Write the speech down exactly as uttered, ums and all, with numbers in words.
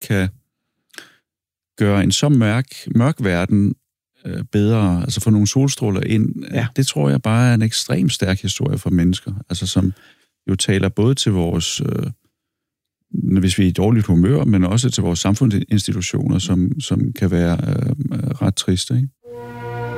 kan gøre en så mørk, mørk verden øh, bedre, altså få nogle solstråler ind, Ja. det tror jeg bare er en ekstremt stærk historie for mennesker, altså som jo taler både til vores, øh, hvis vi er i dårligt humør, men også til vores samfundsinstitutioner, som, som kan være øh, ret triste, ikke?